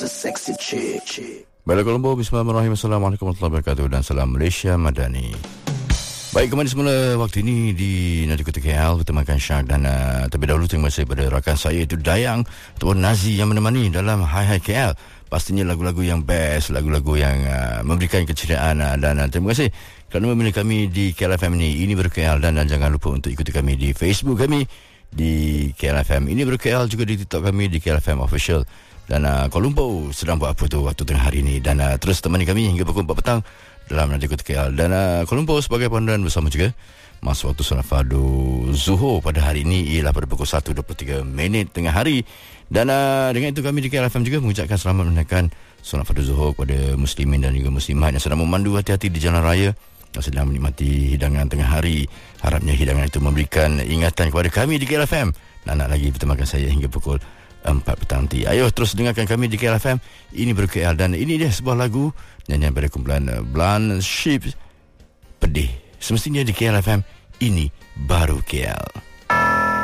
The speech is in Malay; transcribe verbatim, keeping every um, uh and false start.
a sexy chick. Bala Colombo, bismillahirrahmanirrahim. Assalamualaikum warahmatullahi wabarakatuh dan salam Malaysia Madani. Baik, kembali semula waktu ini di Nadi Kota K L bertemakan Syak dan uh, terlebih dahulu terima kasih kepada rakan saya itu Dayang ataupun Nazi yang menemani dalam Hai Hai K L. Pastinya lagu-lagu yang best, lagu-lagu yang uh, memberikan keceriaan uh, dan uh, terima kasih kerana memilih kami di K L F M ini. Ini baru K L dan, dan jangan lupa untuk ikuti kami di Facebook kami di K L F M. Ini baru K L, juga di TikTok kami di K L F M Official. Dan uh, Kuala Lumpur sedang buat apa tu waktu tengah hari ini. Dan uh, terus temani kami hingga pukul empat petang dalam Nadi Kota K L. Dan uh, Kuala Lumpur sebagai panduan bersama juga masa waktu solat fardu Zuhur pada hari ini ialah pada pukul satu dua puluh tiga minit tengah hari. Dan uh, dengan itu kami di K L F M juga mengucapkan selamat menunaikan solat fardu Zuhur kepada muslimin dan juga muslimat yang sedang memandu hati-hati di jalan raya, yang sedang menikmati hidangan tengah hari. Harapnya hidangan itu memberikan ingatan kepada kami di K L F M. Dan nak lagi bertemakan saya hingga pukul empat petang nanti. Ayo terus dengarkan kami di K L F M. Ini baru K L dan ini dia sebuah lagu nyanyian pada kumpulan uh, Blind Sheep, Pedih. Semestinya di K L F M. Ini baru K L.